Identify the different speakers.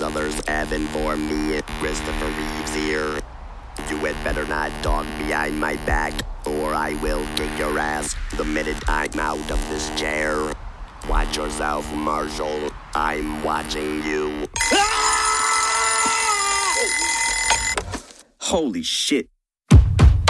Speaker 1: others have informed me. Christopher Reeves here. You had better not talk behind my back, or I will kick your ass the minute I'm out of this chair. Watch yourself, Marshall. I'm watching you.
Speaker 2: Holy shit.